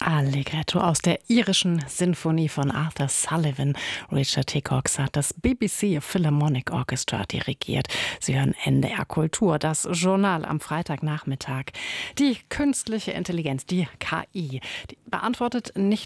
Allegretto aus der irischen Sinfonie von Arthur Sullivan. Richard Hickox hat das BBC Philharmonic Orchestra dirigiert. Sie hören NDR Kultur, das Journal am Freitagnachmittag. Die künstliche Intelligenz, die KI, die beantwortet nicht